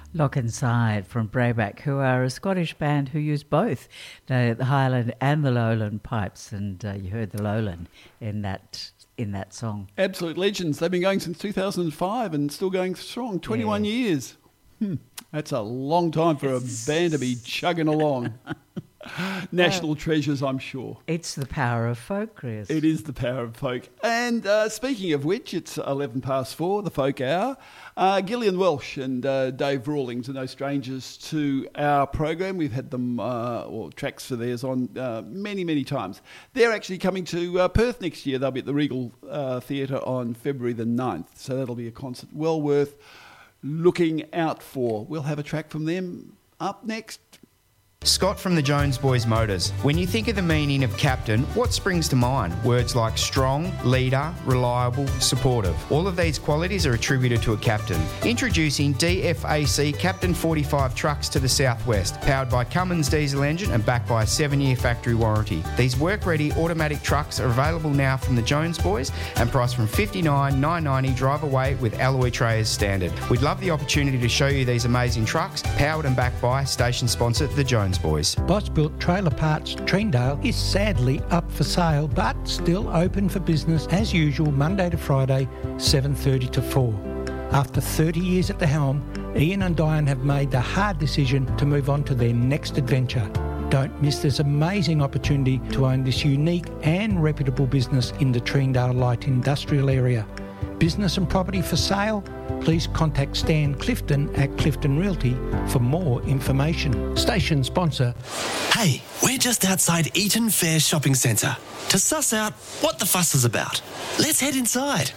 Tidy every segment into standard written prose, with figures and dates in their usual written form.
Lock Inside from Brayback, who are a Scottish band who use both the Highland and the Lowland pipes, and you heard the Lowland in that song. Absolute legends. They've been going since 2005 and still going strong. 21 years. That's a long time for a band to be chugging along. National treasures, I'm sure. It's the power of folk, Chris. It is the power of folk. And speaking of which, it's 4:11, the folk hour. Gillian Welsh and Dave Rawlings are no strangers to our program. We've had them, or tracks for theirs on many, many times. They're actually coming to Perth next year. They'll be at the Regal Theatre on February the 9th. So that'll be a concert well worth looking out for. We'll have a track from them up next. Scott from the Jones Boys Motors. When you think of the meaning of captain, what springs to mind? Words like strong, leader, reliable, supportive. All of these qualities are attributed to a captain. Introducing DFAC Captain 45 trucks to the southwest, powered by Cummins diesel engine and backed by a 7-year factory warranty. These work-ready automatic trucks are available now from the Jones Boys and priced from $59,990 drive away with alloy tray as standard. We'd love the opportunity to show you these amazing trucks, powered and backed by station sponsor the Jones Boys. Boss Built Trailer Parts Treendale is sadly up for sale, but still open for business as usual Monday to Friday, 7:30 to 4. After 30 years at the helm, Ian and Diane have made the hard decision to move on to their next adventure. Don't miss this amazing opportunity to own this unique and reputable business in the Treendale light industrial area. Business and property for sale? Please contact Stan Clifton at Clifton Realty for more information. Station sponsor. Hey, we're just outside Eaton Fair Shopping Centre to suss out what the fuss is about. Let's head inside.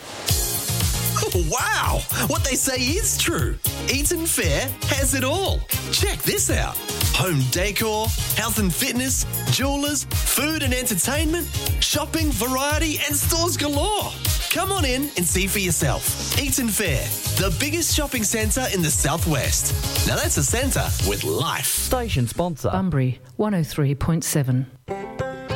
Wow! What they say is true. Eaton Fair has it all. Check this out. Home decor, health and fitness, jewellers, food and entertainment, shopping, variety and stores galore. Come on in and see for yourself. Eaton Fair, the biggest shopping centre in the southwest. Now that's a centre with life. Station sponsor. Bunbury 103.7.